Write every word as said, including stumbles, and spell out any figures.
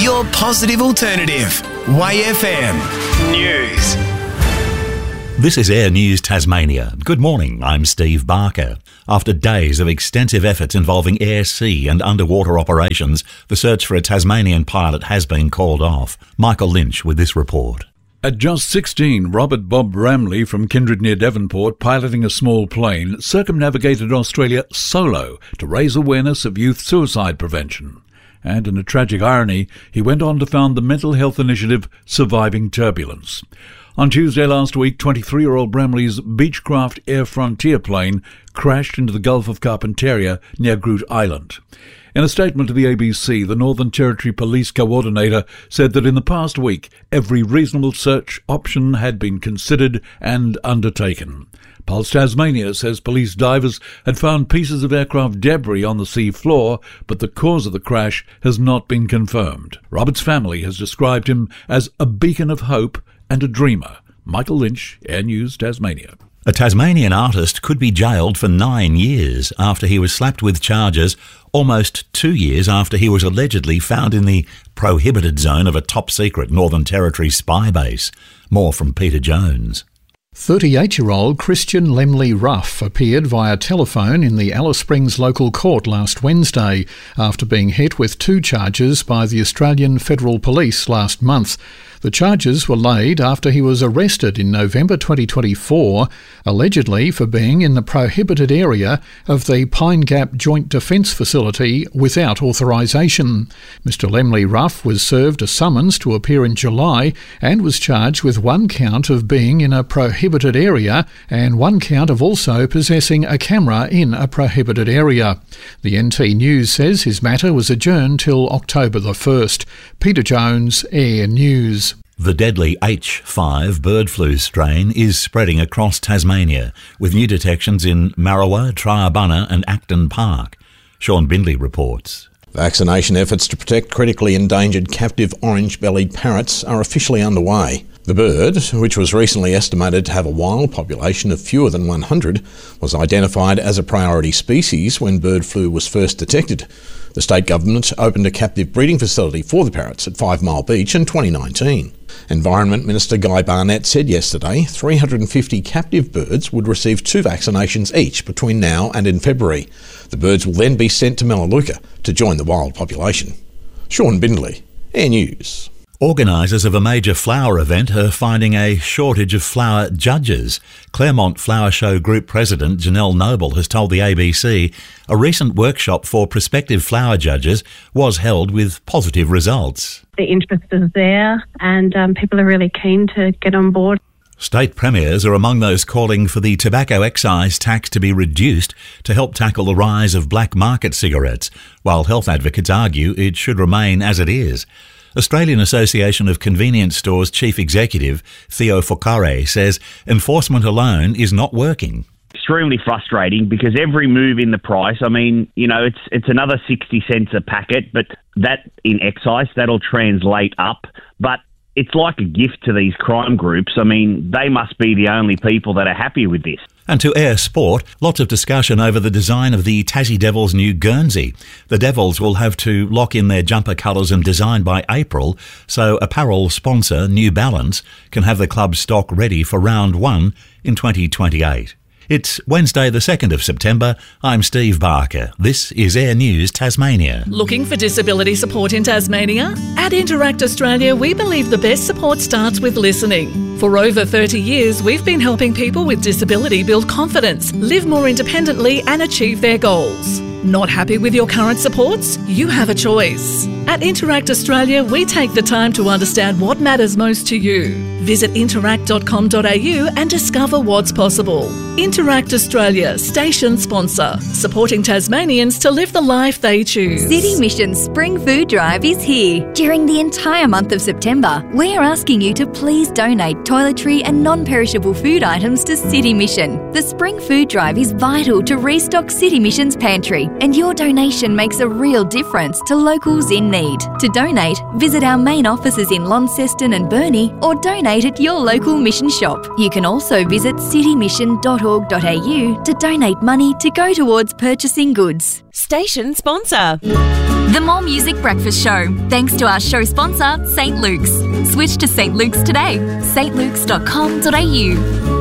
Your positive alternative. Y F M News. This is Air News Tasmania. Good morning, I'm Steve Barker. After days of extensive efforts involving air, sea and underwater operations, the search for a Tasmanian pilot has been called off. Michael Lynch with this report. At just sixteen, Robert Bob Bramley from Kindred near Devonport, piloting a small plane, circumnavigated Australia solo to raise awareness of youth suicide prevention. And in a tragic irony, he went on to found the mental health initiative Surviving Turbulence. On Tuesday last week, twenty-three-year-old Bramley's Beechcraft Air Frontier plane crashed into the Gulf of Carpentaria near Groote Eylandt. In a statement to the A B C, the Northern Territory Police Coordinator said that in the past week, every reasonable search option had been considered and undertaken. Pulse Tasmania says police divers had found pieces of aircraft debris on the sea floor, but the cause of the crash has not been confirmed. Robert's family has described him as a beacon of hope and a dreamer. Michael Lynch, Air News Tasmania. A Tasmanian artist could be jailed for nine years after he was slapped with charges almost two years after he was allegedly found in the prohibited zone of a top-secret Northern Territory spy base. More from Peter Jones. thirty-eight-year-old Christian Lemley Ruff appeared via telephone in the Alice Springs local court last Wednesday after being hit with two charges by the Australian Federal Police last month. The charges were laid after he was arrested in November twenty twenty-four, allegedly for being in the prohibited area of the Pine Gap Joint Defence Facility without authorisation. Mister Lemley Ruff was served a summons to appear in July and was charged with one count of being in a prohibited area and one count of also possessing a camera in a prohibited area. The N T News says his matter was adjourned till October the first. Peter Jones, Air News. The deadly H five bird flu strain is spreading across Tasmania, with new detections in Marrowa, Triabunna and Acton Park. Sean Bindley reports. Vaccination efforts to protect critically endangered captive orange-bellied parrots are officially underway. The bird, which was recently estimated to have a wild population of fewer than one hundred, was identified as a priority species when bird flu was first detected. The state government opened a captive breeding facility for the parrots at Five Mile Beach in twenty nineteen. Environment Minister Guy Barnett said yesterday three hundred fifty captive birds would receive two vaccinations each between now and in February. The birds will then be sent to Melaleuca to join the wild population. Sean Bindley, Air News. Organisers of a major flower event are finding a shortage of flower judges. Claremont Flower Show Group President Janelle Noble has told the A B C a recent workshop for prospective flower judges was held with positive results. The interest is there and um, people are really keen to get on board. State premiers are among those calling for the tobacco excise tax to be reduced to help tackle the rise of black market cigarettes, while health advocates argue it should remain as it is. Australian Association of Convenience Stores Chief Executive Theo Focare says enforcement alone is not working. Extremely frustrating because every move in the price, I mean, you know, it's it's another sixty cents a packet, but that in excise, that'll translate up. But it's like a gift to these crime groups. I mean, they must be the only people that are happy with this. And to air sport, lots of discussion over the design of the Tassie Devils' new Guernsey. The Devils will have to lock in their jumper colours and design by April, so apparel sponsor New Balance can have the club's stock ready for round one in twenty twenty-eight. It's Wednesday the second of September. I'm Steve Barker. This is Air News Tasmania. Looking for disability support in Tasmania? At Interact Australia, we believe the best support starts with listening. For over thirty years, we've been helping people with disability build confidence, live more independently and achieve their goals. Not happy with your current supports? You have a choice. At Interact Australia, we take the time to understand what matters most to you. Visit interact dot com dot a u and discover what's possible. Interact Australia, station sponsor, supporting Tasmanians to live the life they choose. City Mission's Spring Food Drive is here. During the entire month of September, we are asking you to please donate toiletry and non-perishable food items to City Mission. The Spring Food Drive is vital to restock City Mission's pantry, and your donation makes a real difference to locals in need. To donate, visit our main offices in Launceston and Burnie or donate at your local mission shop. You can also visit city mission dot org dot a u to donate money to go towards purchasing goods. Station sponsor. The More Music Breakfast Show, thanks to our show sponsor, Saint Luke's. Switch to Saint Luke's today, s t luke's dot com dot a u.